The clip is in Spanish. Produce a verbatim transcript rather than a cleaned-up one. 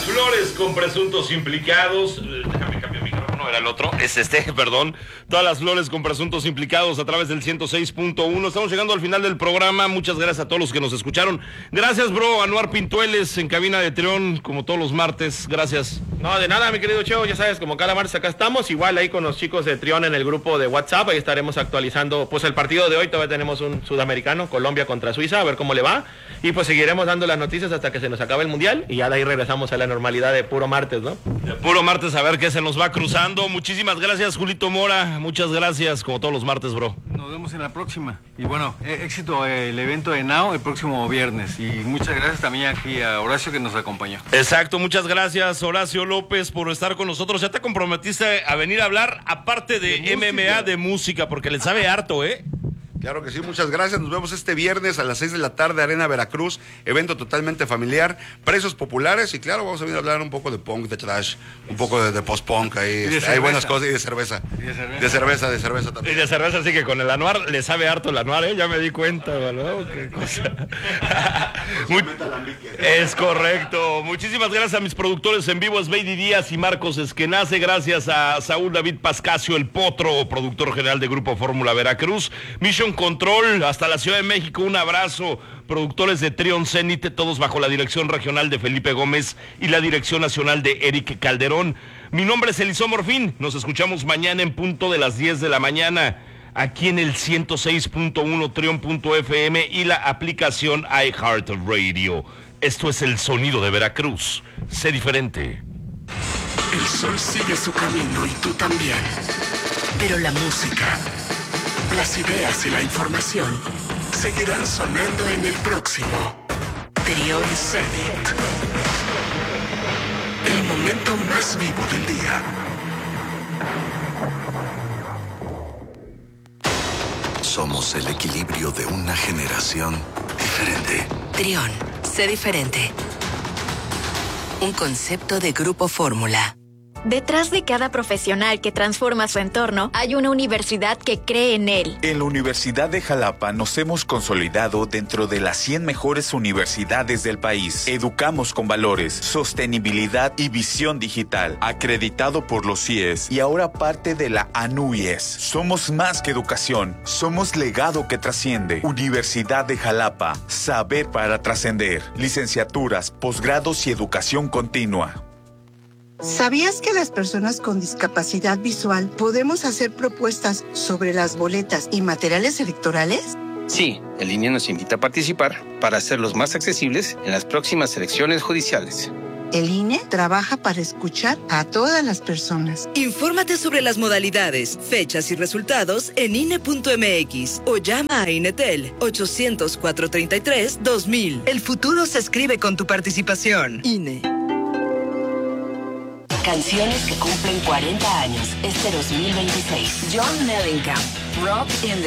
flores con presuntos implicados. Déjame cambiar mi micrófono, era el otro. Es este, perdón. Todas las flores con presuntos implicados a través del ciento seis punto uno. Estamos llegando al final del programa. Muchas gracias a todos los que nos escucharon. Gracias, bro. Anuar Pintueles en cabina de Trión, como todos los martes. Gracias. No, de nada, mi querido Cheo. Ya sabes, como cada martes acá estamos. Igual ahí con los chicos de Trión en el grupo de WhatsApp. Ahí estaremos actualizando pues el partido de hoy. Todavía tenemos un sudamericano, Colombia contra Suiza, a ver cómo le va. Y pues seguiremos dando las noticias hasta que se nos acabe el mundial. Y ya de ahí regresamos a la normalidad de puro martes, ¿no? De puro martes, a ver qué se nos va cruzando. Muchísimas gracias, Julito Mora. Muchas gracias, como todos los martes, bro. Nos vemos en la próxima. Y bueno, éxito el evento de Now el próximo viernes. Y muchas gracias también aquí a Horacio que nos acompañó. Exacto, muchas gracias, Horacio López, por estar con nosotros. Ya te comprometiste a venir a hablar, aparte de, de M M A, de música, porque le sabe harto, ¿eh? Claro que sí, muchas gracias. Nos vemos este viernes a las seis de la tarde, Arena Veracruz, evento totalmente familiar, precios populares y claro, vamos a venir a hablar un poco de punk, de trash, un poco de, de post-punk ahí. Este, hay buenas cosas y de cerveza. Y de cerveza. De cerveza, de cerveza también. Y de cerveza, sí que con el Anuar le sabe harto el Anuar, ¿eh? Ya me di cuenta, ¿verdad? Qué cosa. Muy... Es correcto. Muchísimas gracias a mis productores en vivo, Sveidi Díaz y Marcos Esquenace. Gracias a Saúl David Pascasio, el Potro, productor general de Grupo Fórmula Veracruz. Mission Control, hasta la Ciudad de México, un abrazo. Productores de Trión Zenit, todos bajo la dirección regional de Felipe Gómez y la dirección nacional de Eric Calderón. Mi nombre es Eliseo Morfín. Nos escuchamos mañana en punto de las diez de la mañana, aquí en el ciento seis punto uno Trión punto F M y la aplicación iHeartRadio. Esto es el sonido de Veracruz. Sé diferente. El sol sigue su camino y tú también. Pero la música, las ideas y la información seguirán sonando en el próximo Trión Zenit. El momento más vivo del día. Somos el equilibrio de una generación diferente. Trión, sé diferente. Un concepto de Grupo Fórmula. Detrás de cada profesional que transforma su entorno, hay una universidad que cree en él. En la Universidad de Jalapa nos hemos consolidado dentro de las cien mejores universidades del país. Educamos con valores, sostenibilidad y visión digital. Acreditado por los C I E S y ahora parte de la A N U Y E S. Somos más que educación, somos legado que trasciende. Universidad de Jalapa, saber para trascender. Licenciaturas, posgrados y educación continua. ¿Sabías que las personas con discapacidad visual podemos hacer propuestas sobre las boletas y materiales electorales? Sí, el I N E nos invita a participar para hacerlos más accesibles en las próximas elecciones judiciales. El I N E trabaja para escuchar a todas las personas. Infórmate sobre las modalidades, fechas y resultados en I N E punto M X o llama a INETEL ochocientos, cuatrocientos treinta y tres, dos mil. El futuro se escribe con tu participación. I N E. Canciones que cumplen cuarenta años este dos mil veintiséis. John Mellencamp, Rock in the